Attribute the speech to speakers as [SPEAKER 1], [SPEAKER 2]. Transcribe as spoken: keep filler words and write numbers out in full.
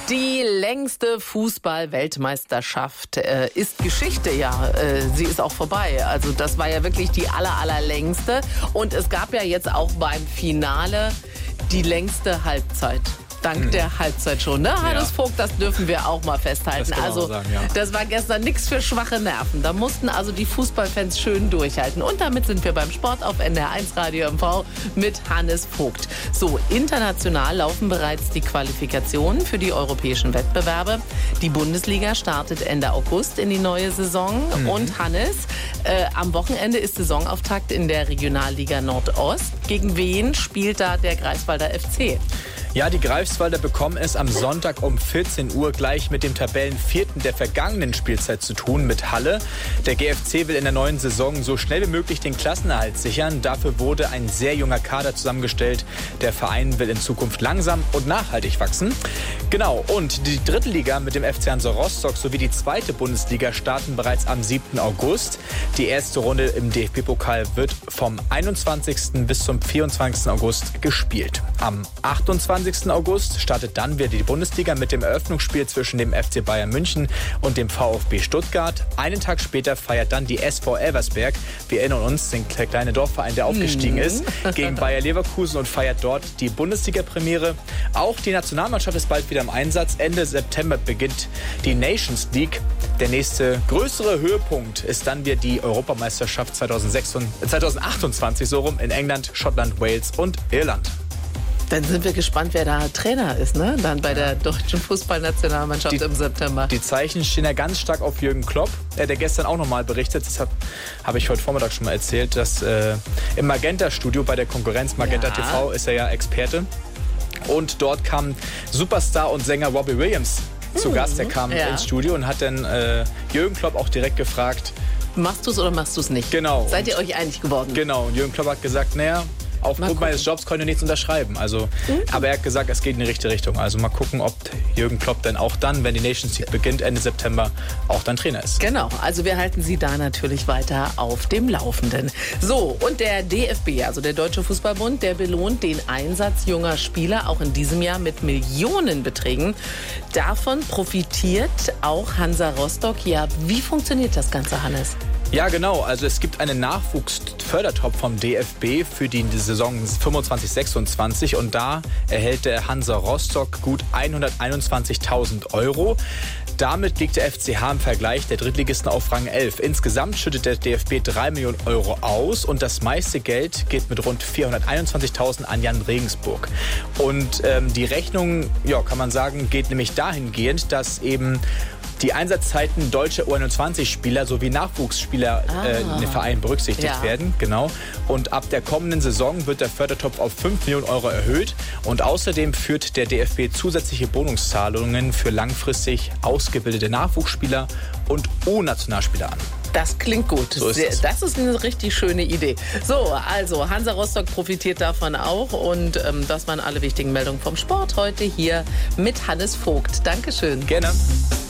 [SPEAKER 1] Die längste Fußball-Weltmeisterschaft äh, ist Geschichte, ja. Äh, sie ist auch vorbei. Also das war ja wirklich die aller, allerlängste. Und es gab ja jetzt auch beim Finale die längste Halbzeit. Dank hm. der Halbzeit schon, ne? Hannes ja. Vogt, das dürfen wir auch mal festhalten. Das also, sagen, ja. das war gestern nichts für schwache Nerven. Da mussten also die Fußballfans schön durchhalten. Und damit sind wir beim Sport auf N D R eins Radio M V mit Hannes Vogt. So, international laufen bereits die Qualifikationen für die europäischen Wettbewerbe. Die Bundesliga startet Ende August in die neue Saison. Mhm. Und Hannes, äh, am Wochenende ist Saisonauftakt in der Regionalliga Nordost. Gegen wen spielt da der Greifswalder F C?
[SPEAKER 2] Ja, die Greifswalder bekommen es am Sonntag um vierzehn Uhr gleich mit dem Tabellenvierten der vergangenen Spielzeit zu tun, mit Halle. Der G F C will in der neuen Saison so schnell wie möglich den Klassenerhalt sichern. Dafür wurde ein sehr junger Kader zusammengestellt. Der Verein will in Zukunft langsam und nachhaltig wachsen. Genau, und die dritte Liga mit dem F C Hansa Rostock sowie die zweite Bundesliga starten bereits am siebten August. Die erste Runde im D F B-Pokal wird vom einundzwanzigsten bis zum vierundzwanzigsten August gespielt. Am achtundzwanzigsten August startet dann wieder die Bundesliga mit dem Eröffnungsspiel zwischen dem F C Bayern München und dem VfB Stuttgart. Einen Tag später feiert dann die S V Elversberg, wir erinnern uns, der kleine Dorfverein, der aufgestiegen mhm. ist, gegen Bayer Leverkusen und feiert dort die Bundesliga-Premiere. Auch die Nationalmannschaft ist bald wieder im Einsatz. Ende September beginnt die Nations League. Der nächste größere Höhepunkt ist dann wieder die Europameisterschaft zweitausendachtundzwanzig so rum in England, Schottland, Wales und Irland.
[SPEAKER 1] Dann sind wir gespannt, wer da Trainer ist, ne? Dann bei der deutschen Fußballnationalmannschaft im September.
[SPEAKER 2] Die Zeichen stehen ja ganz stark auf Jürgen Klopp, der gestern auch nochmal berichtet, das habe hab ich heute Vormittag schon mal erzählt, dass äh, im Magenta-Studio bei der Konkurrenz Magenta ja. T V ist er ja Experte. Und dort kam Superstar und Sänger Robbie Williams hm. zu Gast. Der kam ja. ins Studio und hat dann äh, Jürgen Klopp auch direkt gefragt,
[SPEAKER 1] machst du es oder machst du es nicht?
[SPEAKER 2] Genau.
[SPEAKER 1] Seid ihr euch einig geworden?
[SPEAKER 2] Genau. Und Jürgen Klopp hat gesagt, naja, aufgrund meines Jobs konnte ich nichts unterschreiben. Also, mhm. Aber er hat gesagt, es geht in die richtige Richtung. Also mal gucken, ob Jürgen Klopp dann auch dann, wenn die Nations League beginnt, Ende September, auch dann Trainer ist.
[SPEAKER 1] Genau, also wir halten Sie da natürlich weiter auf dem Laufenden. So, und der D F B, also der Deutsche Fußballbund, der belohnt den Einsatz junger Spieler auch in diesem Jahr mit Millionenbeträgen. Davon profitiert auch Hansa Rostock. Ja, wie funktioniert das Ganze, Hannes?
[SPEAKER 2] Ja, genau. Also es gibt einen Nachwuchsfördertopf vom D F B für die Saison fünfundzwanzig sechsundzwanzig und da erhält der Hansa Rostock gut hunderteinundzwanzigtausend Euro. Damit liegt der F C H im Vergleich der Drittligisten auf Rang elf. Insgesamt schüttet der D F B drei Millionen Euro aus und das meiste Geld geht mit rund vierhunderteinundzwanzigtausend an Jan Regensburg. Und ähm, die Rechnung, ja, kann man sagen, geht nämlich dahingehend, dass eben die Einsatzzeiten deutscher U einundzwanzig-Spieler sowie Nachwuchsspieler ah. äh, in den Verein berücksichtigt ja. werden. Genau. Und ab der kommenden Saison wird der Fördertopf auf fünf Millionen Euro erhöht. Und außerdem führt der D F B zusätzliche Bonuszahlungen für langfristig ausgebildete Nachwuchsspieler und U-Nationalspieler an.
[SPEAKER 1] Das klingt gut.
[SPEAKER 2] So ist das.
[SPEAKER 1] das ist eine richtig schöne Idee. So, also Hansa Rostock profitiert davon auch. Und ähm, das waren alle wichtigen Meldungen vom Sport heute hier mit Hannes Vogt. Dankeschön.
[SPEAKER 2] Gerne.